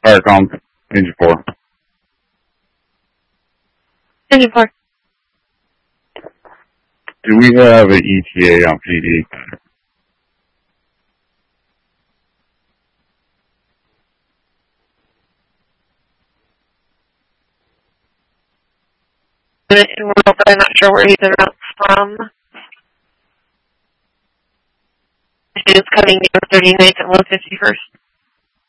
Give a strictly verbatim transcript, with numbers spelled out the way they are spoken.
Firecom, engine four. Engine four. Do we have an E T A on P D? In World, but I'm not sure where he's announced from. He is coming near thirty-ninth and one fifty-first.